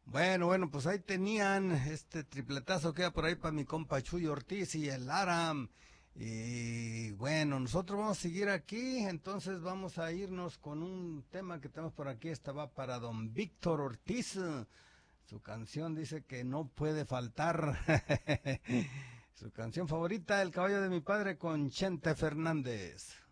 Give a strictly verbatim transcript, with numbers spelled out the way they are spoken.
Bueno, bueno, pues ahí tenían este tripletazo que era por ahí para mi compa Chuy Ortiz y el Aram. Y bueno, nosotros vamos a seguir aquí, entonces vamos a irnos con un tema que tenemos por aquí. Esta va para don Víctor Ortiz. Su canción dice que no puede faltar. Su canción favorita, El caballo de mi padre con Chente Fernández.